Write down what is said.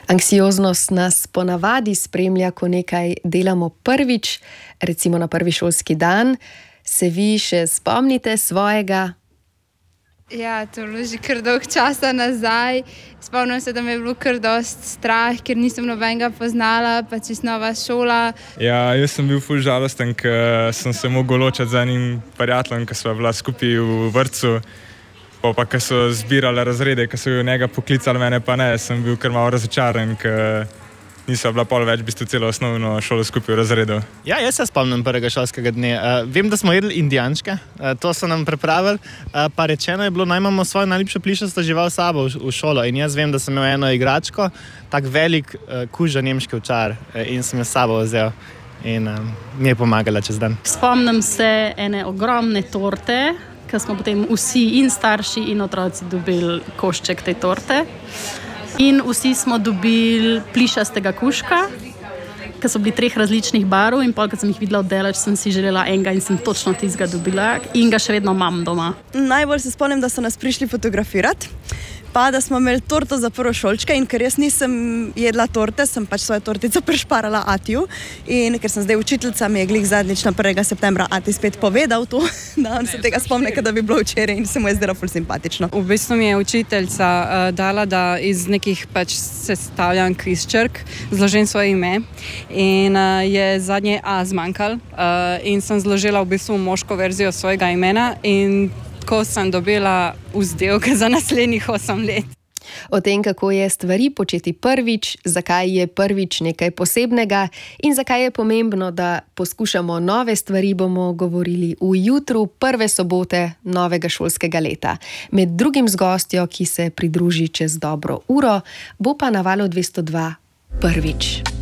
Anksioznost nas ponavadi spremlja, ko nekaj delamo prvič, recimo na prvi šolski dan. Se vi še spomnite svojega? Ja, to je bilo že kar dolgo časa nazaj. Spomnim se, da me je bilo kar dosti strah, ker nisem nobenega poznala, pa čisto nova šola. Ja, jaz sem bil ful žalosten, ker sem se mogel ločiti z enim prijateljem, ki sva bila skupaj v vrtcu. Pa ko so zbirali razrede, ko so njega poklicali, mene pa ne, sem bil kar malo razočaran, ker nisva bila pol več v bistvu celo osnovno šolo skupaj v razredu. Ja, jaz se spomnim prvega šolskega dne. Vem, da smo jedli indijančke, to so nam pripravili, pa rečeno je bilo, naj imamo svojo najljubšo plišasto žival s sabo v šolo. In jaz vem, da sem imel eno igračko, tak velik kuža nemški ovčar, in sem jo s sabo vzel in mi je pomagala čez dan. Spomnim se ene ogromne torte, ker smo potem vsi in starši in otroci dobili košček te torte. In vsi smo dobili plišastega kužka, ki so bili 3 različnih barv, in pol, ko sem jih videla oddaleč, sem si želela enega in sem točno tistega dobila in ga še vedno imam doma. Najbolj se spomnim, da so nas prišli fotografirati, pa da smo imeli torto za prvošolčke, in ker jaz nisem jedla torte, sem pač svojo tortico prišparala Atiju, in ker sem zdaj učiteljica, mi je glih zadnjič na 1. septembra Ati spet povedal to, da on se tega spomne, da bi bilo včeraj, in se mu je zdelo ful simpatično. V bistvu mi je učiteljica dala, da iz nekih pač sestavljank iz črk zložim svoje ime, in je zadnje A zmanjkalo, in sem zložila v bistvu moško verzijo svojega imena, in ko sem dobila vzdevke za naslednjih 8 let. O tem, kako je stvari početi prvič, zakaj je prvič nekaj posebnega in zakaj je pomembno, da poskušamo nove stvari, bomo govorili v jutru prve sobote novega šolskega leta. Med drugim z gostjo, ki se pridruži čez dobro uro, bo pa na Valu 202 prvič.